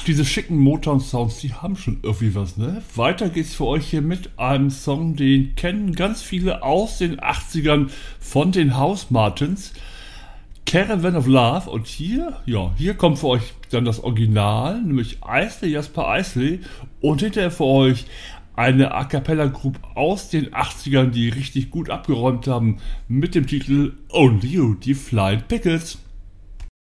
diese schicken Motown-Sounds, die haben schon irgendwie was, ne? Weiter geht's für euch hier mit einem Song, den kennen ganz viele aus den 80ern von den House Martins. Caravan of Love. Und hier kommt für euch dann das Original, nämlich Jasper Eisley. Und hinterher für euch eine A Cappella Group aus den 80ern, die richtig gut abgeräumt haben mit dem Titel Only You, die Flying Pickets.